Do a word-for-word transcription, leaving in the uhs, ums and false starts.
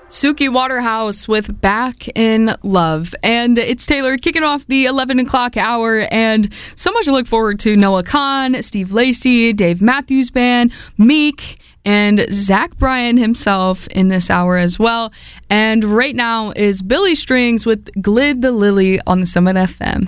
Suki Waterhouse with Back in Love. And it's Taylor kicking off the eleven o'clock hour, and so much to look forward to. Noah Kahan, Steve Lacy, Dave Matthews Band, Meek, and Zach Bryan himself in this hour as well. And right now is Billy Strings with Glid the Lily on the Summit F M.